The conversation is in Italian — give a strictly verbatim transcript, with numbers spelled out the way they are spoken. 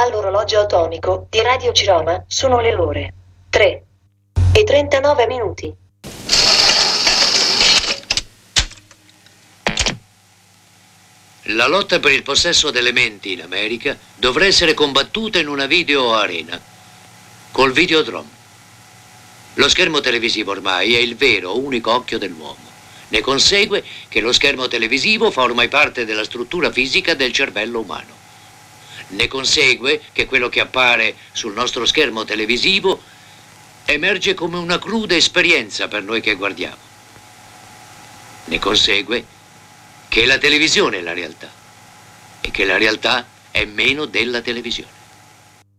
Dall'orologio atomico di Radio Ciroma sono le ore tre e trentanove minuti. La lotta per il possesso delle menti in America dovrà essere combattuta in una video arena, col Videodrome. Lo schermo televisivo ormai è il vero unico occhio dell'uomo. Ne consegue che lo schermo televisivo fa ormai parte della struttura fisica del cervello umano. Ne consegue che quello che appare sul nostro schermo televisivo emerge come una cruda esperienza per noi che guardiamo. Ne consegue che la televisione è la realtà e che la realtà è meno della televisione.